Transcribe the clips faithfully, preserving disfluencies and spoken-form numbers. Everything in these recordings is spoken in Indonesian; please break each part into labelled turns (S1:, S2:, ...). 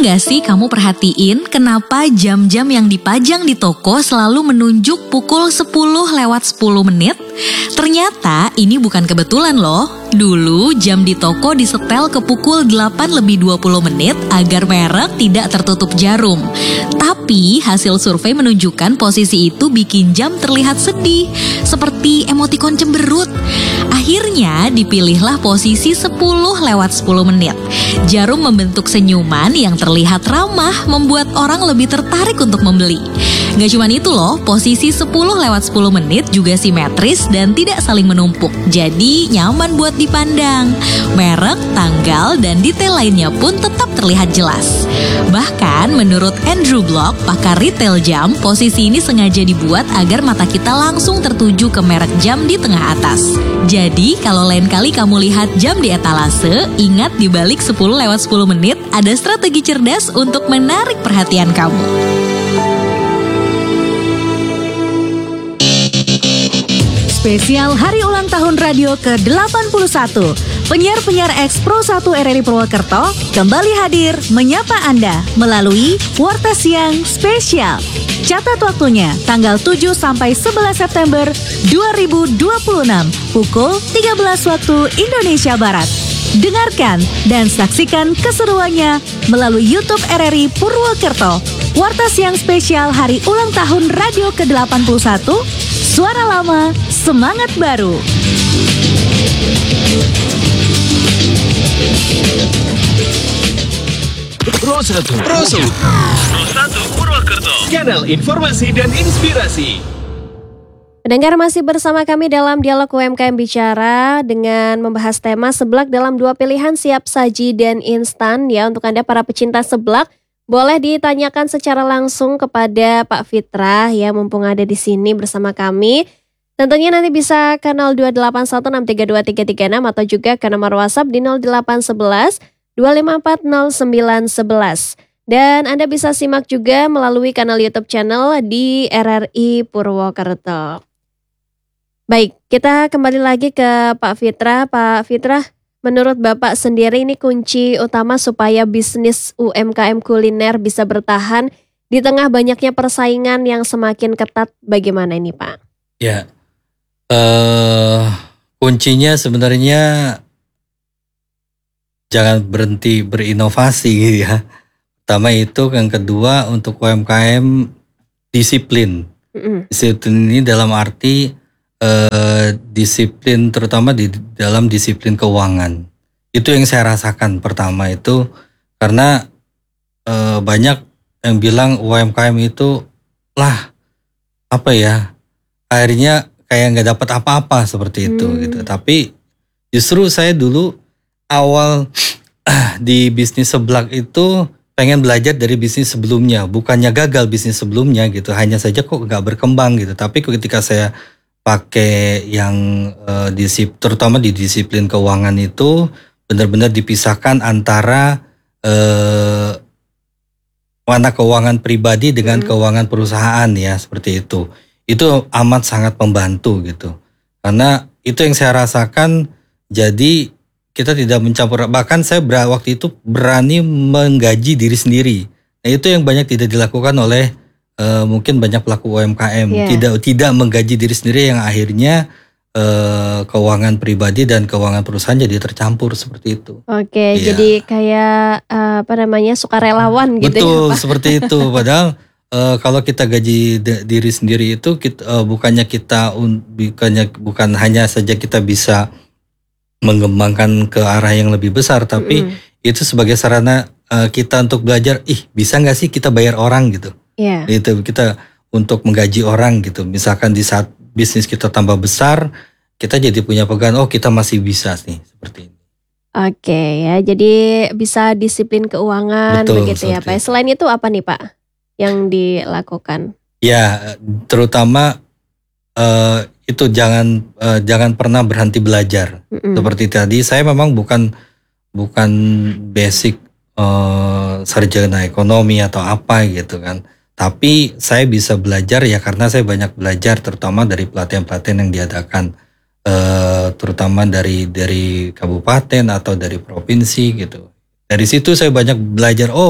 S1: gak sih kamu perhatiin kenapa jam-jam yang dipajang di toko selalu menunjuk pukul sepuluh lewat sepuluh menit? Ternyata ini bukan kebetulan loh. Dulu jam di toko disetel ke pukul delapan lebih dua puluh menit agar merek tidak tertutup jarum. Tapi hasil survei menunjukkan posisi itu bikin jam terlihat sedih, seperti emotikon cemberut. Akhirnya dipilihlah posisi sepuluh lewat sepuluh menit. Jarum membentuk senyuman yang terlihat ramah, membuat orang lebih tertarik untuk membeli. Gak cuma itu loh, posisi sepuluh lewat sepuluh menit juga simetris dan tidak saling menumpuk. Jadi nyaman buat dipandang. Merek, tanggal, dan detail lainnya pun tetap terlihat jelas. Bahkan menurut Andrew Block, pakar retail jam, posisi ini sengaja dibuat agar mata kita langsung tertuju ke merek jam di tengah atas. Jadi kalau lain kali kamu lihat jam di etalase, ingat di balik sepuluh lewat sepuluh menit ada strategi cerdas untuk menarik perhatian kamu.
S2: Spesial Hari Ulang Tahun Radio ke delapan puluh satu. Penyiar-penyiar X Pro satu R R I Purwokerto kembali hadir menyapa Anda melalui Warta Siang Spesial. Catat waktunya tanggal tujuh sampai sebelas September dua ribu dua puluh enam pukul tiga belas waktu Indonesia Barat. Dengarkan dan saksikan keseruannya melalui YouTube R R I Purwokerto. Warta Siang Spesial Hari Ulang Tahun Radio ke delapan puluh satu. Suara lama, semangat baru.
S3: Pro satu Pro satu Pro satu Purwokerto, kanal informasi dan inspirasi.
S4: Pendengar masih bersama kami dalam Dialog U M K M Bicara dengan membahas tema seblak dalam dua pilihan siap saji dan instan. Ya, untuk Anda para pecinta seblak, boleh ditanyakan secara langsung kepada Pak Fitra ya, mumpung ada di sini bersama kami. Tentunya nanti bisa ke nol dua delapan satu enam tiga dua tiga tiga enam atau juga ke nomor WhatsApp di nol delapan satu satu dua lima empat nol sembilan satu satu. Dan Anda bisa simak juga melalui kanal YouTube channel di R R I Purwokerto. Baik, kita kembali lagi ke Pak Fitra. Pak Fitra, menurut Bapak sendiri ini kunci utama supaya bisnis U M K M kuliner bisa bertahan di tengah banyaknya persaingan yang semakin ketat, bagaimana ini Pak?
S5: Ya, uh, kuncinya sebenarnya jangan berhenti berinovasi gitu ya. Pertama itu, yang kedua untuk U M K M disiplin. Mm-hmm. Disiplin ini dalam arti uh, disiplin terutama di dalam disiplin keuangan. Itu yang saya rasakan pertama itu, karena uh, banyak yang bilang U M K M itu lah apa ya, akhirnya kayak nggak dapat apa-apa seperti itu hmm. gitu. Tapi justru saya dulu awal di bisnis seblak itu pengen belajar dari bisnis sebelumnya, bukannya gagal bisnis sebelumnya gitu, hanya saja kok nggak berkembang gitu. Tapi ketika saya pakai yang uh, disip, terutama di disiplin keuangan itu benar-benar dipisahkan antara uh, mana keuangan pribadi dengan hmm. keuangan perusahaan ya, seperti itu. Itu amat sangat membantu gitu. Karena itu yang saya rasakan, jadi kita tidak mencampur, bahkan saya ber, waktu itu berani menggaji diri sendiri. Nah, itu yang banyak tidak dilakukan oleh uh, mungkin banyak pelaku U M K M. Yeah. Tidak tidak menggaji diri sendiri, yang akhirnya uh, keuangan pribadi dan keuangan perusahaan jadi tercampur seperti itu.
S4: Oke,
S5: yeah.
S4: Jadi kayak uh, apa namanya sukarelawan gitu.
S5: Betul,
S4: ya, Pak?
S5: seperti itu. Padahal Uh, kalau kita gaji de- diri sendiri itu kita, uh, bukannya kita un- bukannya bukan hanya saja kita bisa mengembangkan ke arah yang lebih besar, tapi mm-hmm. itu sebagai sarana uh, kita untuk belajar. Ih, bisa nggak sih kita bayar orang gitu? Yeah. Itu kita untuk menggaji orang gitu. Misalkan di saat bisnis kita tambah besar, kita jadi punya pegangan. Oh, kita masih bisa nih seperti ini.
S4: Oke ya, jadi bisa disiplin keuangan. Betul, begitu ya Pak. Selain itu apa nih Pak yang dilakukan?
S5: Ya, terutama uh, itu jangan uh, jangan pernah berhenti belajar. Mm-hmm. Seperti tadi, saya memang bukan bukan basic uh, sarjana ekonomi atau apa gitu kan. Tapi saya bisa belajar ya karena saya banyak belajar, terutama dari pelatihan-pelatihan yang diadakan, uh, terutama dari dari kabupaten atau dari provinsi gitu. Dari situ saya banyak belajar. Oh,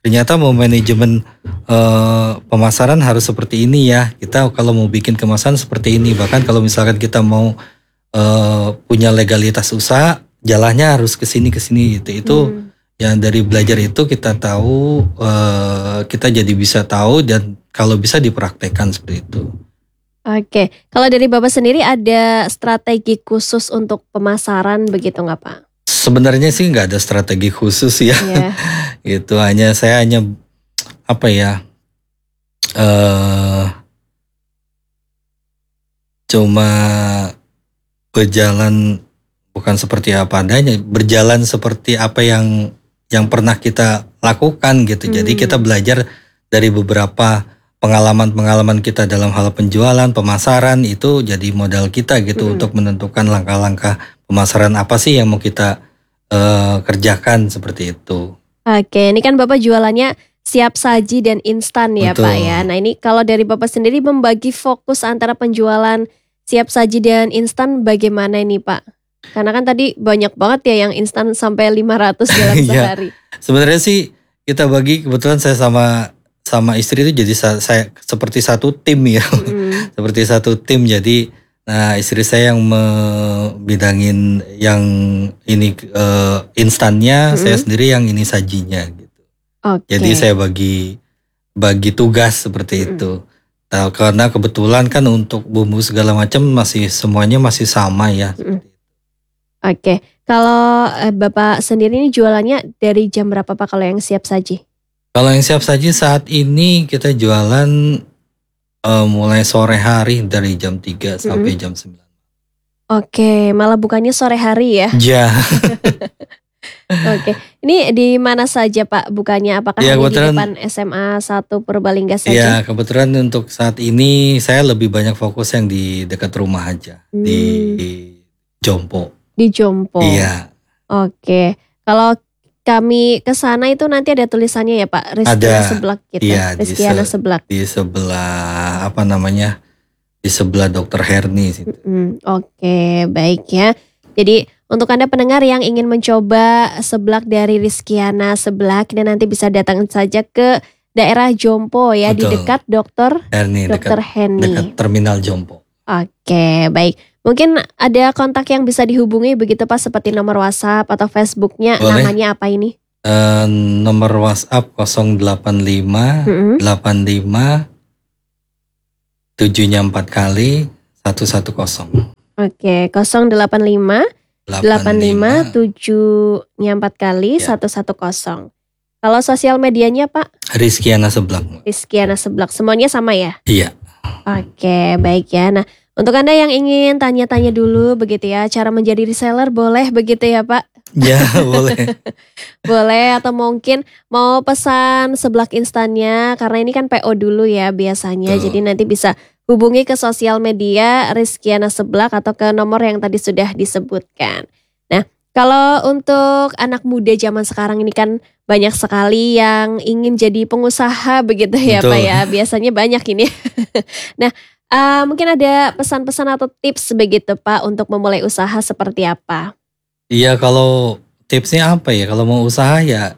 S5: ternyata mau manajemen uh, pemasaran harus seperti ini ya. Kita kalau mau bikin kemasan seperti ini. Bahkan kalau misalkan kita mau uh, punya legalitas usaha, jalannya harus ke sini ke sini gitu. Itu hmm. yang dari belajar itu kita tahu, uh, kita jadi bisa tahu dan kalau bisa dipraktekkan seperti itu.
S4: Oke, kalau dari Bapak sendiri ada strategi khusus untuk pemasaran begitu nggak Pak?
S5: Sebenarnya sih nggak ada strategi khusus ya, yeah. Itu hanya saya hanya apa ya, uh, cuma berjalan bukan seperti apa adanya, berjalan seperti apa yang yang pernah kita lakukan gitu. Hmm. Jadi kita belajar dari beberapa pengalaman-pengalaman kita dalam hal penjualan, pemasaran itu jadi modal kita gitu hmm. untuk menentukan langkah-langkah pemasaran apa sih yang mau kita uh, kerjakan seperti itu.
S4: Oke, ini kan Bapak jualannya siap saji dan instan ya. Betul. Pak ya. Nah ini kalau dari Bapak sendiri membagi fokus antara penjualan siap saji dan instan bagaimana ini Pak? Karena kan tadi banyak banget ya yang instan sampai lima ratus dalam sehari.
S5: Ya, sebenarnya sih kita bagi, kebetulan saya sama sama istri itu jadi saya, saya seperti satu tim ya, mm. seperti satu tim. Jadi, nah istri saya yang membidangin yang ini uh, instannya, mm. saya sendiri yang ini sajinya gitu. Okay. Jadi saya bagi bagi tugas seperti mm. itu. Nah, karena kebetulan kan untuk bumbu segala macam masih semuanya masih sama ya. Mm.
S4: Oke, okay. Kalau eh, Bapak sendiri ini jualannya dari jam berapa Pak kalau yang siap saji?
S5: Kalau yang siap saji saat ini kita jualan uh, mulai sore hari dari jam tiga mm-hmm. sampai jam sembilan.
S4: Oke, malah bukannya sore hari ya?
S5: Ya.
S4: Oke, ini di mana saja Pak bukannya? Apakah ya, hanya di depan S M A satu Purbalingga saja?
S5: Ya, kebetulan untuk saat ini saya lebih banyak fokus yang di dekat rumah aja, hmm. di, di Jompo.
S4: Di Jompo?
S5: Iya.
S4: Oke, kalau kami ke sana itu nanti ada tulisannya ya Pak, Rizkiana Seblak gitu.
S5: Iya,
S4: Rizkiana
S5: se-
S4: Seblak.
S5: Di sebelah apa namanya? Di sebelah Dokter Herni situ.
S4: Mm-hmm. Oke, baik ya. Jadi untuk Anda pendengar yang ingin mencoba seblak dari Rizkiana Seblak, dan nanti bisa datang saja ke daerah Jompo ya. Betul. Di dekat Dokter
S5: Herni,
S4: Dokter
S5: dekat,
S4: Herni.
S5: dekat Terminal Jompo.
S4: Oke, baik. Mungkin ada kontak yang bisa dihubungi begitu Pak, seperti nomor WhatsApp atau Facebooknya. Boleh. Namanya apa ini?
S5: Uh, nomor WhatsApp nol delapan lima delapan lima tujuhnya empat kali satu satu nol.
S4: Oke, nol delapan lima delapan lima tujuhnya empat kali satu satu nol. Kalau sosial medianya Pak?
S5: Rizkiana Seblak.
S4: Rizkiana Seblak, semuanya sama ya?
S5: Iya.
S4: Oke, baik ya. Nah, untuk Anda yang ingin tanya-tanya dulu begitu ya, cara menjadi reseller boleh begitu ya Pak?
S5: Ya, boleh.
S4: Boleh, atau mungkin mau pesan seblak instannya, karena ini kan P O dulu ya biasanya. Tuh. Jadi nanti bisa hubungi ke sosial media Rizkiana Seblak atau ke nomor yang tadi sudah disebutkan. Nah, kalau untuk anak muda zaman sekarang ini kan banyak sekali yang ingin jadi pengusaha begitu ya. Betul. Pak ya. Biasanya banyak ini. Nah, Uh, mungkin ada pesan-pesan atau tips begitu Pak untuk memulai usaha seperti apa?
S5: Iya, kalau tipsnya apa ya? Kalau mau usaha ya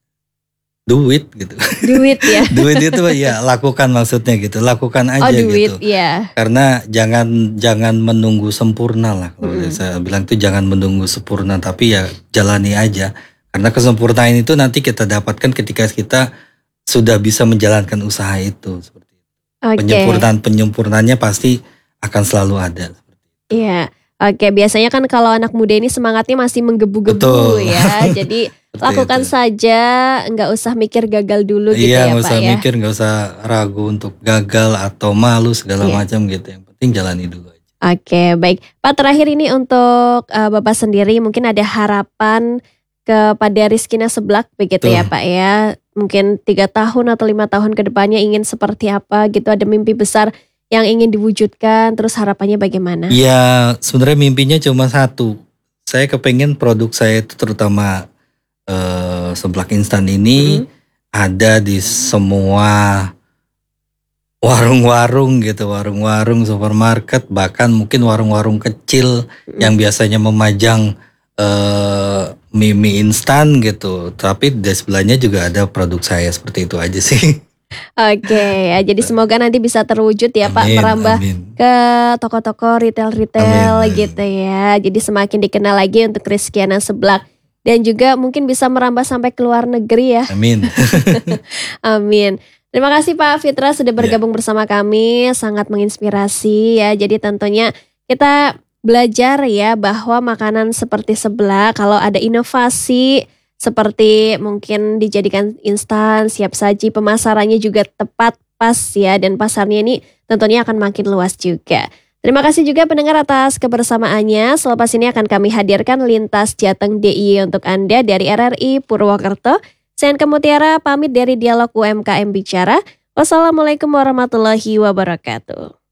S5: duit gitu.
S4: Duit ya.
S5: Duit itu ya lakukan maksudnya gitu. Lakukan aja oh, duit, gitu.
S4: Ya.
S5: Karena jangan jangan menunggu sempurna lah. Kalau hmm. saya bilang itu jangan menunggu sempurna, tapi ya jalani aja. Karena kesempurnaan itu nanti kita dapatkan ketika kita sudah bisa menjalankan usaha itu. Okay. Penyempurnaan-penyempurnaannya pasti akan selalu ada.
S4: Iya, oke. Okay. Biasanya kan kalau anak muda ini semangatnya masih menggebu-gebu ya. Jadi lakukan itu. Saja, nggak usah mikir gagal dulu gitu
S5: iya,
S4: ya Pak ya. Iya,
S5: nggak usah mikir, nggak usah ragu untuk gagal atau malu segala iya. macam gitu. Yang penting jalani dulu aja.
S4: Oke, okay, baik. Pak, terakhir ini untuk uh, Bapak sendiri mungkin ada harapan kepada Rizkiana Seblak begitu Tuh. Ya Pak ya. Mungkin tiga tahun atau lima tahun ke depannya ingin seperti apa gitu, ada mimpi besar yang ingin diwujudkan, terus harapannya bagaimana?
S5: Ya sebenarnya mimpinya cuma satu, saya kepengen produk saya itu terutama uh, seblak instan ini hmm. ada di semua warung-warung gitu, warung-warung supermarket, bahkan mungkin warung-warung kecil hmm. yang biasanya memajang uh, mie mie instan gitu, tapi di sebelahnya juga ada produk saya, seperti itu aja sih.
S4: Oke, ya, jadi semoga nanti bisa terwujud ya Pak,
S5: Amin,
S4: merambah
S5: amin.
S4: ke toko-toko retail-retail
S5: Amin.
S4: gitu ya. Jadi semakin dikenal lagi untuk Rizkyana Seblak. Dan juga mungkin bisa merambah sampai ke luar negeri ya.
S5: Amin.
S4: Amin. Terima kasih Pak Fitra sudah bergabung bersama kami, sangat menginspirasi ya. Jadi tentunya kita belajar ya bahwa makanan seperti seblak kalau ada inovasi seperti mungkin dijadikan instan, siap saji, pemasarannya juga tepat pas ya, dan pasarnya ini tentunya akan makin luas juga. Terima kasih juga pendengar atas kebersamaannya. Selepas ini akan kami hadirkan Lintas Jateng D I Y untuk Anda dari R R I Purwokerto. Saya Anka Mutiara pamit dari Dialog U M K M Bicara. Wassalamualaikum warahmatullahi wabarakatuh.